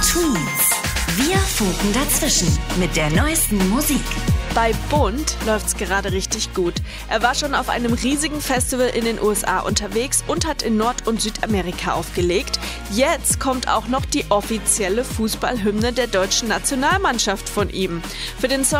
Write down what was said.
Tweets. Wir funken dazwischen mit der neuesten Musik. Bei Bunt läuft's gerade richtig gut. Er war schon auf einem riesigen Festival in den USA unterwegs und hat in Nord- und Südamerika aufgelegt. Jetzt kommt auch noch die offizielle Fußballhymne der deutschen Nationalmannschaft von ihm. Für den Song